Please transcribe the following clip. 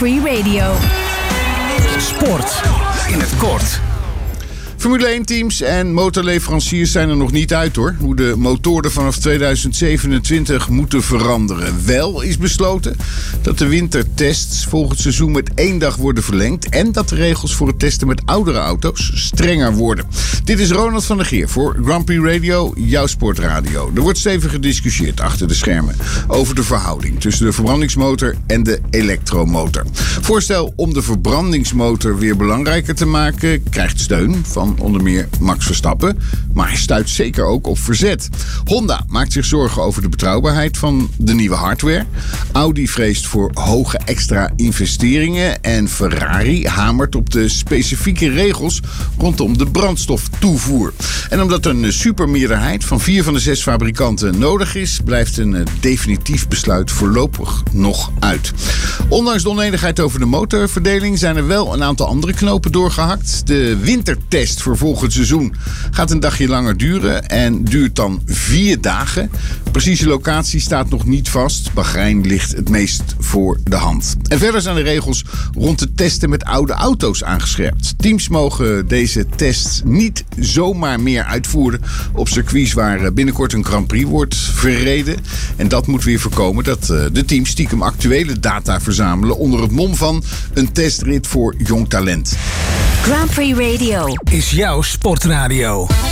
Prix Radio. Sport in het kort. Formule 1-teams en motorleveranciers zijn er nog niet uit hoor. Hoe de motoren vanaf 2027 moeten veranderen. Wel is besloten dat de wintertests volgend seizoen met 1 dag worden verlengd. En dat de regels voor het testen met oudere auto's strenger worden. Dit is Ronald van der Geer voor Grand Prix Radio, jouw sportradio. Er wordt stevig gediscussieerd achter de schermen over de verhouding tussen de verbrandingsmotor en de elektromotor. Voorstel om de verbrandingsmotor weer belangrijker te maken krijgt steun van onder meer Max Verstappen, maar hij stuit zeker ook op verzet. Honda maakt zich zorgen over de betrouwbaarheid van de nieuwe hardware. Audi vreest voor hoge extra investeringen en Ferrari hamert op de specifieke regels rondom de brandstoftoevoer. En omdat een supermeerderheid van 4 van de 6 fabrikanten nodig is, blijft een definitief besluit voorlopig nog uit. Ondanks de onenigheid over de motorverdeling zijn er wel een aantal andere knopen doorgehakt. De wintertest voor volgend seizoen gaat een dagje langer duren en duurt dan 4 dagen. Precieze locatie staat nog niet vast. Bahrein ligt het meest voor de hand. En verder zijn de regels rond het testen met oude auto's aangescherpt. Teams mogen deze tests niet zomaar meer uitvoeren op circuits waar binnenkort een Grand Prix wordt verreden. En dat moet weer voorkomen dat de teams stiekem actuele data verzamelen onder het mom van een testrit voor jong talent. Grand Prix Radio Is jouw sportradio.